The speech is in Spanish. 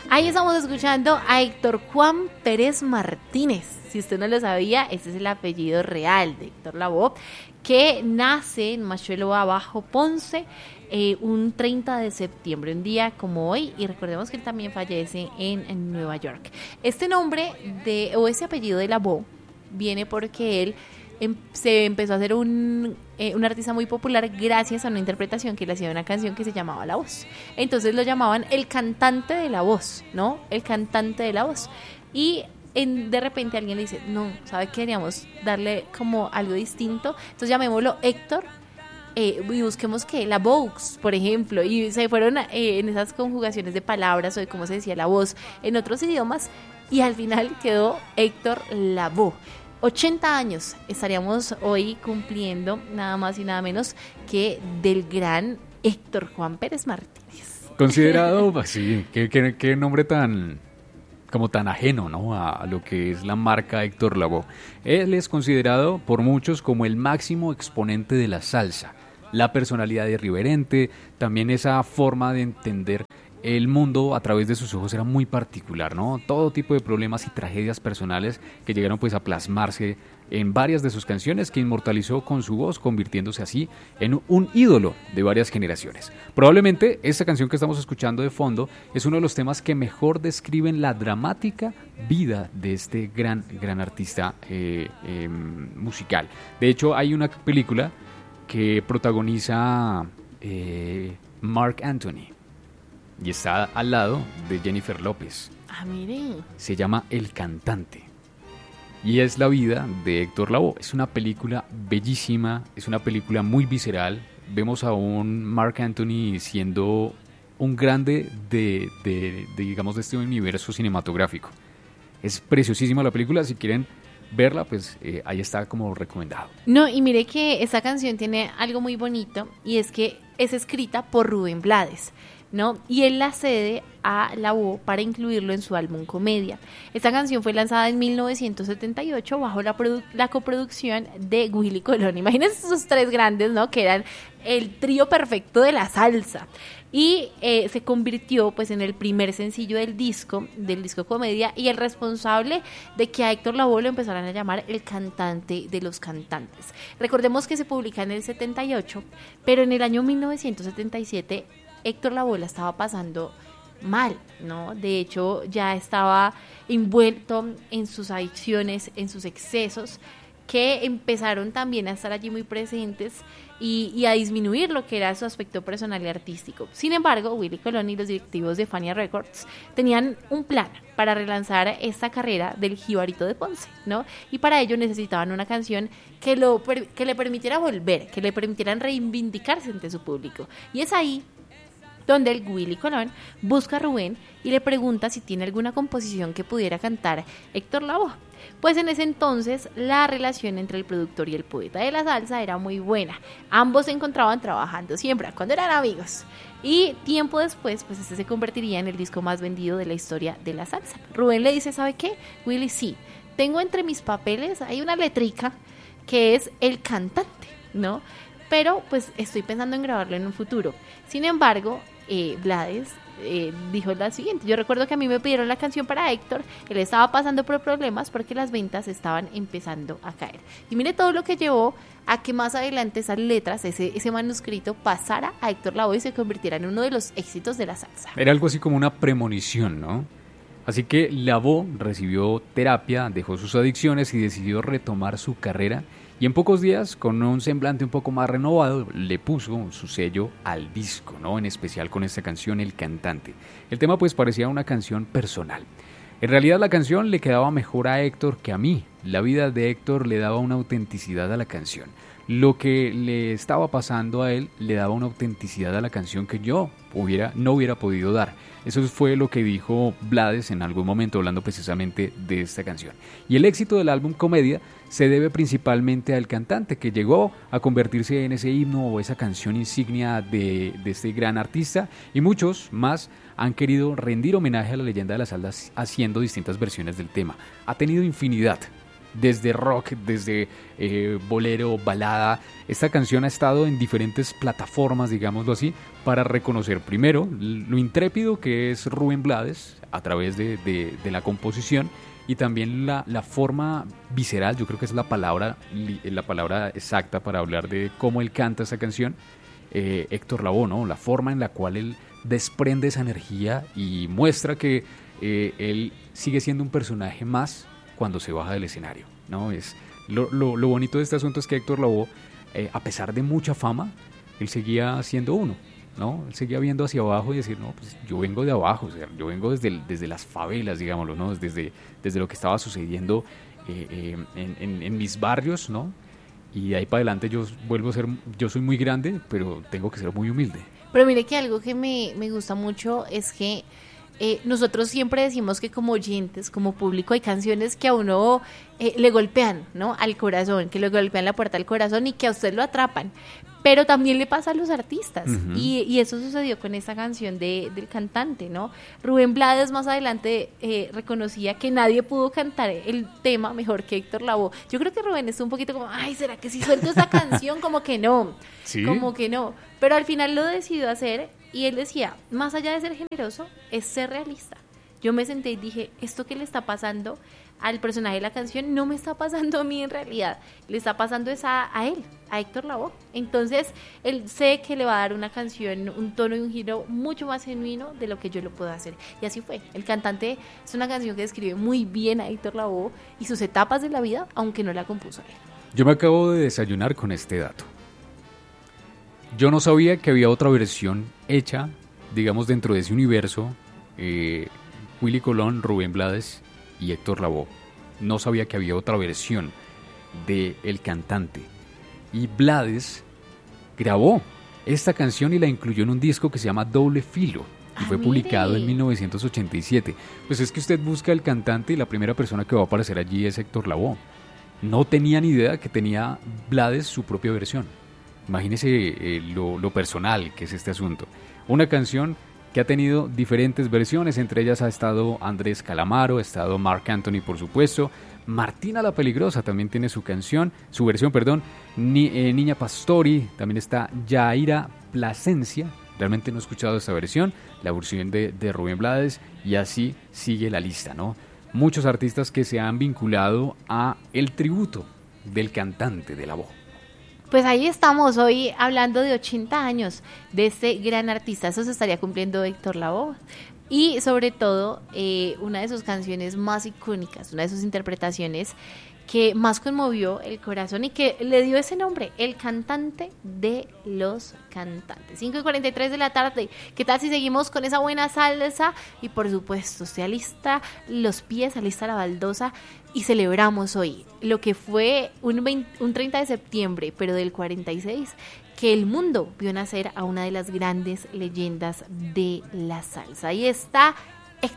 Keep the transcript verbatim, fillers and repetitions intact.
Ahí estamos escuchando a Héctor Juan Pérez Martínez. Si usted no lo sabía, este es el apellido real de Héctor Lavoe, que nace en Machuelo Abajo, Ponce, eh, un treinta de septiembre, un día como hoy, y recordemos que él también fallece en, en Nueva York. Este nombre de o ese apellido de Lavoe viene porque él em, se empezó a hacer un, eh, un artista muy popular gracias a una interpretación que él hacía de una canción que se llamaba La Voz. Entonces lo llamaban el cantante de la voz, ¿no? El cantante de la voz. Y En, de repente alguien le dice, no, ¿sabe qué? Queríamos darle como algo distinto, entonces llamémoslo Héctor, eh, y busquemos que la Vox, por ejemplo, y se fueron eh, en esas conjugaciones de palabras o de cómo se decía la voz en otros idiomas, y al final quedó Héctor Lavoe. ochenta años estaríamos hoy cumpliendo, nada más y nada menos que del gran Héctor Juan Pérez Martínez. Considerado, sí, qué, qué, qué nombre tan... como tan ajeno, ¿no?, a, a lo que es la marca Héctor Lavoe. Él es considerado por muchos como el máximo exponente de la salsa, la personalidad irreverente, también esa forma de entender el mundo a través de sus ojos era muy particular, ¿no? Todo tipo de problemas y tragedias personales que llegaron pues a plasmarse en varias de sus canciones que inmortalizó con su voz, convirtiéndose así en un ídolo de varias generaciones. Probablemente esta canción que estamos escuchando de fondo es uno de los temas que mejor describen la dramática vida de este gran, gran artista eh, eh, musical. De hecho, hay una película que protagoniza eh, Marc Anthony y está al lado de Jennifer López. Ah, mire. Se llama El Cantante. Y es la vida de Héctor Lavoe. Es una película bellísima, es una película muy visceral. Vemos a un Marc Anthony siendo un grande de, de, de, digamos, de este universo cinematográfico. Es preciosísima la película, si quieren verla, pues eh, ahí está como recomendado. No, y mire que esta canción tiene algo muy bonito, y es que es escrita por Rubén Blades, ¿no? Y él la cede a Lavoe para incluirlo en su álbum Comedia. Esta canción fue lanzada en mil novecientos setenta y ocho bajo la, produ- la coproducción de Willy Colón. Imagínense esos tres grandes, ¿no?, que eran el trío perfecto de la salsa. Y eh, se convirtió pues en el primer sencillo del disco, del disco Comedia, y el responsable de que a Héctor Lavoe lo empezaran a llamar el cantante de los cantantes. Recordemos que se publica en el setenta y ocho, pero en el año mil novecientos setenta y siete Héctor Lavoe la estaba pasando mal, ¿no? De hecho, ya estaba envuelto en sus adicciones, en sus excesos, que empezaron también a estar allí muy presentes y, y a disminuir lo que era su aspecto personal y artístico. Sin embargo, Willy Colón y los directivos de Fania Records tenían un plan para relanzar esta carrera del jibarito de Ponce, ¿no? Y para ello necesitaban una canción que, lo, que le permitiera volver, que le permitieran reivindicarse ante su público. Y es ahí donde el Willy Colón busca a Rubén y le pregunta si tiene alguna composición que pudiera cantar Héctor Lavoe. Pues en ese entonces la relación entre el productor y el poeta de la salsa era muy buena. Ambos se encontraban trabajando siempre, cuando eran amigos. Y tiempo después, pues este se convertiría en el disco más vendido de la historia de la salsa. Rubén le dice, ¿sabe qué? Willy, sí, tengo entre mis papeles, hay una letrica que es El Cantante, ¿no? Pero pues estoy pensando en grabarlo en un futuro. Sin embargo, eh, Blades eh, dijo la siguiente: yo recuerdo que a mí me pidieron la canción para Héctor, él estaba pasando por problemas porque las ventas estaban empezando a caer. Y mire todo lo que llevó a que más adelante esas letras, ese, ese manuscrito pasara a Héctor Lavoe y se convirtiera en uno de los éxitos de la salsa. Era algo así como una premonición, ¿no? Así que Lavoe recibió terapia, dejó sus adicciones y decidió retomar su carrera. Y en pocos días, con un semblante un poco más renovado, le puso su sello al disco, ¿no? En especial con esta canción, El Cantante. El tema pues parecía una canción personal. En realidad la canción le quedaba mejor a Héctor que a mí. La vida de Héctor le daba una autenticidad a la canción. Lo que le estaba pasando a él le daba una autenticidad a la canción que yo hubiera, no hubiera podido dar. Eso fue lo que dijo Blades en algún momento, hablando precisamente de esta canción. Y el éxito del álbum Comedia se debe principalmente al cantante, que llegó a convertirse en ese himno o esa canción insignia de, de este gran artista, y muchos más han querido rendir homenaje a la leyenda de la salsa haciendo distintas versiones del tema. Ha tenido infinidad desde rock, desde eh, bolero, balada. Esta canción ha estado en diferentes plataformas, digámoslo así, para reconocer primero lo intrépido que es Rubén Blades a través de, de, de la composición, y también la, la forma visceral, yo creo que es la palabra, la palabra exacta para hablar de cómo él canta esa canción, eh, Héctor Lavoe, ¿no? La forma en la cual él desprende esa energía y muestra que eh, él sigue siendo un personaje más cuando se baja del escenario, ¿no? Es, lo, lo, lo bonito de este asunto es que Héctor Lavoe, eh, a pesar de mucha fama, él seguía siendo uno, ¿no? Él seguía viendo hacia abajo y decir, no, pues yo vengo de abajo, o sea, yo vengo desde, el, desde las favelas, digámoslo, ¿no? Desde, desde lo que estaba sucediendo eh, eh, en, en, en mis barrios, ¿no? Y de ahí para adelante yo vuelvo a ser, yo soy muy grande, pero tengo que ser muy humilde. Pero mire que algo que me, me gusta mucho es que eh, nosotros siempre decimos que como oyentes, como público, hay canciones que a uno eh, le golpean, ¿no? Al corazón, que le golpean la puerta al corazón y que a usted lo atrapan. Pero también le pasa a los artistas, uh-huh. y, y eso sucedió con esta canción de, del cantante, ¿no? Rubén Blades más adelante eh, reconocía que nadie pudo cantar el tema mejor que Héctor Lavoe. Yo creo que Rubén estuvo un poquito como, ay, ¿será que si suelto esta canción? Como que no, ¿sí? Como que no. Pero al final lo decidió hacer, y él decía, más allá de ser generoso, es ser realista. Yo me senté y dije, esto que le está pasando al personaje de la canción no me está pasando a mí en realidad, le está pasando es a, a él, a Héctor Lavoe. Entonces él sé que le va a dar una canción, un tono y un giro mucho más genuino de lo que yo lo puedo hacer, y así fue. El cantante es una canción que describe muy bien a Héctor Lavoe y sus etapas de la vida, aunque no la compuso él. Yo me acabo de desayunar con este dato. Yo no sabía que había otra versión hecha, digamos, dentro de ese universo, eh, Willy Colón, Rubén Blades y Héctor Lavoe. No sabía que había otra versión de El Cantante. Y Blades grabó esta canción y la incluyó en un disco que se llama Doble Filo, y fue ah, publicado en mil novecientos ochenta y siete. Pues es que usted busca El Cantante y la primera persona que va a aparecer allí es Héctor Lavoe. No tenía ni idea que tenía Blades su propia versión. Imagínese eh, lo, lo personal que es este asunto. Una canción que ha tenido diferentes versiones, entre ellas ha estado Andrés Calamaro, ha estado Marc Anthony, por supuesto, Martina la Peligrosa también tiene su canción, su versión, perdón, Ni, eh, Niña Pastori, también está Yaira Plasencia, realmente no he escuchado esta versión, la versión de, de Rubén Blades, y así sigue la lista, ¿no? Muchos artistas que se han vinculado a el tributo del cantante de Lavoe. Pues ahí estamos hoy hablando de ochenta años de este gran artista. Eso se estaría cumpliendo Héctor Lavoe. Y sobre todo, eh, una de sus canciones más icónicas, una de sus interpretaciones que más conmovió el corazón y que le dio ese nombre, El Cantante de los Cantantes. cinco y cuarenta y tres de la tarde. ¿Qué tal si seguimos con esa buena salsa? Y por supuesto, se alista los pies, alista la baldosa y celebramos hoy lo que fue un, veinte, un treinta de septiembre, pero del cuarenta y seis, que el mundo vio nacer a una de las grandes leyendas de la salsa. Ahí está